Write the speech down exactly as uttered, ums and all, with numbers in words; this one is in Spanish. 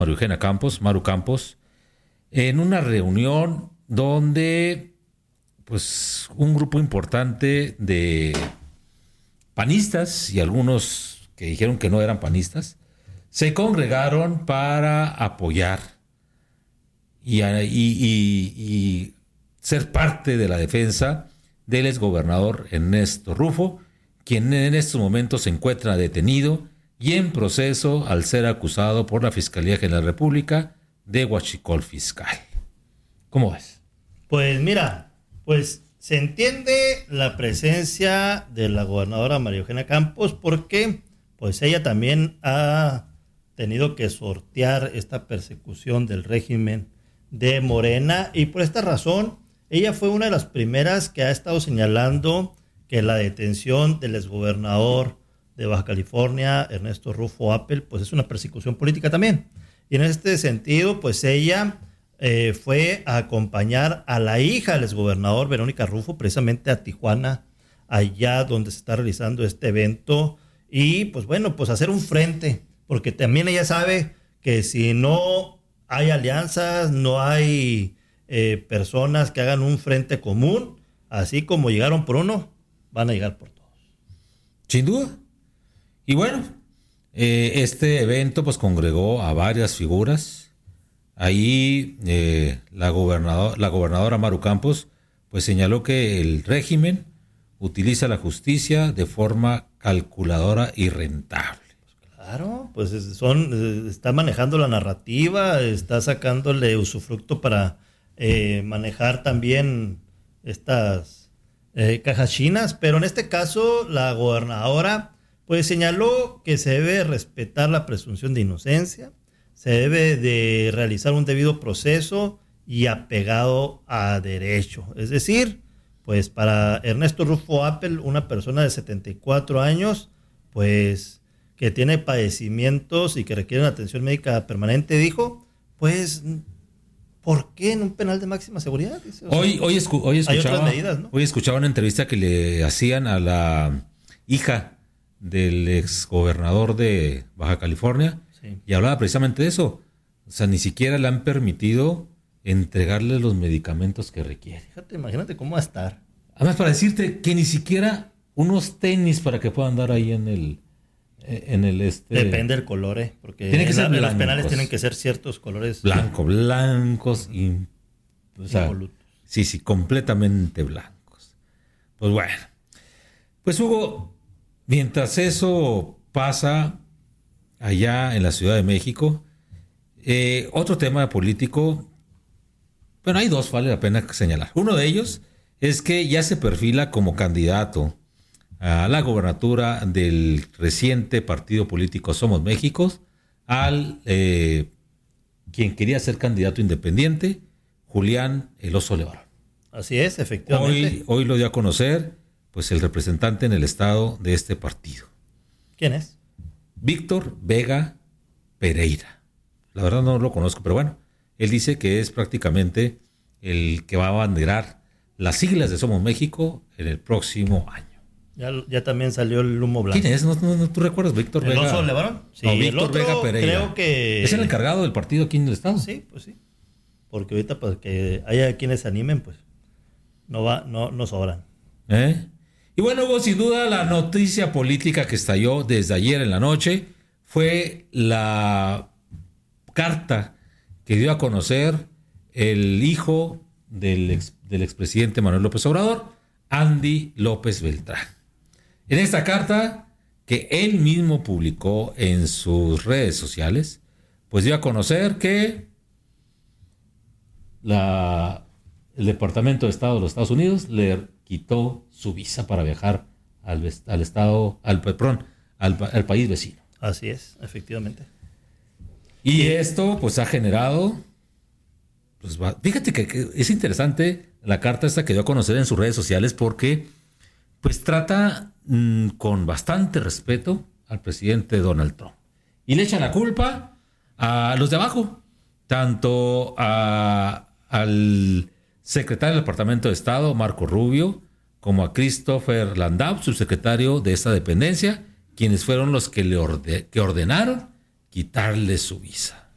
María Eugenia Campos, Maru Campos, en una reunión donde pues un grupo importante de panistas y algunos que dijeron que no eran panistas se congregaron para apoyar y, y, y, y ser parte de la defensa del exgobernador Ernesto Rufo, quien en estos momentos se encuentra detenido y en proceso al ser acusado por la Fiscalía General de la República de huachicol fiscal. ¿Cómo ves? Pues mira, pues se entiende la presencia de la gobernadora María Eugenia Campos porque pues ella también ha tenido que sortear esta persecución del régimen de Morena y por esta razón ella fue una de las primeras que ha estado señalando que la detención del exgobernador de Baja California, Ernesto Rufo Appel, pues es una persecución política también. Y en este sentido, pues ella eh, fue a acompañar a la hija del exgobernador, Verónica Rufo, precisamente a Tijuana, allá donde se está realizando este evento. Y pues bueno, pues hacer un frente, porque también ella sabe que si no hay alianzas, no hay eh, personas que hagan un frente común, así como llegaron por uno, van a llegar por todos. Sin duda. Y bueno, eh, este evento pues congregó a varias figuras. Ahí eh, la, gobernador, la gobernadora Maru Campos pues señaló que el régimen utiliza la justicia de forma calculadora y rentable. Claro, pues son, está manejando la narrativa, está sacándole usufructo para eh, manejar también estas eh, cajas chinas, pero en este caso la gobernadora pues señaló que se debe respetar la presunción de inocencia, se debe de realizar un debido proceso y apegado a derecho. Es decir, pues para Ernesto Rufo Appel, una persona de setenta y cuatro años, pues que tiene padecimientos y que requiere una atención médica permanente, dijo, pues, ¿por qué en un penal de máxima seguridad? Dice, o hoy, sea, hoy, escu- hoy, escuchaba, hay otras medidas, ¿no? hoy escuchaba una entrevista que le hacían a la hija del exgobernador de Baja California, sí, y hablaba precisamente de eso. O sea, ni siquiera le han permitido entregarle los medicamentos que requiere. Fíjate, imagínate cómo va a estar. Además, para decirte que ni siquiera unos tenis para que pueda andar ahí en el en el este. Depende del color, ¿eh? Porque tiene que en, ser la, en los penales blancos. tienen que ser ciertos colores. Blanco, blancos y o sea, involutos. Sí, sí, completamente blancos. Pues bueno. Pues Hugo, mientras eso pasa allá en la Ciudad de México, eh, otro tema político, bueno, hay dos, vale la pena señalar. Uno de ellos es que ya se perfila como candidato a la gobernatura del reciente partido político Somos México, al eh, quien quería ser candidato independiente, Julián El Oso Levarón. Así es, efectivamente. Hoy, hoy lo dio a conocer pues el representante en el estado de este partido. ¿Quién es? Víctor Vega Pereira. La verdad no lo conozco, pero bueno, él dice que es prácticamente el que va a abanderar las siglas de Somos México en el próximo año. Ya, ya también salió el humo blanco. ¿Quién es? ¿No, no, no tú recuerdas Víctor ¿El Vega? Oso Levarón? Sí, no, el Víctor otro Vega Pereira. Creo que es el encargado del partido aquí en el estado. Sí, pues sí. Porque ahorita pues que haya quienes se animen, pues no va, no, no sobran. ¿Eh? Y bueno, Hugo, sin duda la noticia política que estalló desde ayer en la noche fue la carta que dio a conocer el hijo del, ex, del expresidente Manuel López Obrador, Andy López Beltrán. En esta carta que él mismo publicó en sus redes sociales, pues dio a conocer que la, el Departamento de Estado de los Estados Unidos le quitó su visa para viajar al, al estado, al, perdón, al, al país vecino. Así es, efectivamente. Y esto pues ha generado, pues va, fíjate que, que es interesante la carta esta que dio a conocer en sus redes sociales porque pues trata mmm, con bastante respeto al presidente Donald Trump. Y le echan la culpa a los de abajo, tanto a, al secretario del Departamento de Estado, Marco Rubio, como a Christopher Landau, subsecretario de esta dependencia, quienes fueron los que le orde, que ordenaron quitarle su visa.